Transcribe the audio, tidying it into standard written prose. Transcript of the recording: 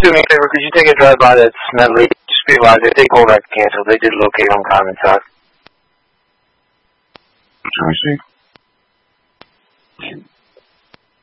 do me a favor? Could you take a drive by that Smedley? Just be advised, if they call that canceled, they did locate on Common Talk. Let me see.